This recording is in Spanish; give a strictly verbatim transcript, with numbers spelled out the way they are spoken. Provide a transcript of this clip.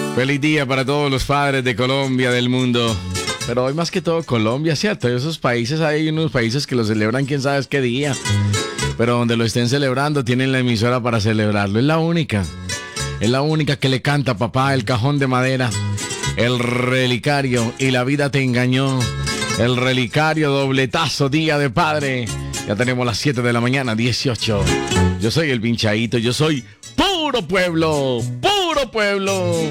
Feliz día para todos los padres de Colombia, del mundo. Pero hoy más que todo Colombia, ¿cierto? Esos países, hay unos países que lo celebran quién sabe qué día. Pero donde lo estén celebrando, tienen la emisora para celebrarlo. Es la única. Es la única que le canta, papá, el cajón de madera, el relicario y la vida te engañó. El relicario, dobletazo, día de padre. Ya tenemos las siete de la mañana, dieciocho. Yo soy el pinchadito, yo soy puro pueblo, puro pueblo.